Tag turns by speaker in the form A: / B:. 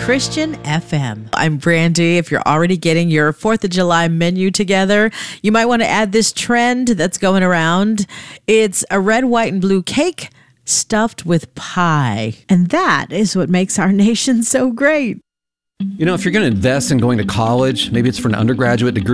A: Christian FM. I'm Brandy. If you're already getting your 4th of July menu together, you might want to add this trend that's going around. It's a red, white, and blue cake stuffed with pie. And that is what makes our nation so great.
B: You know, if you're going to invest in going to college, maybe it's for an undergraduate degree,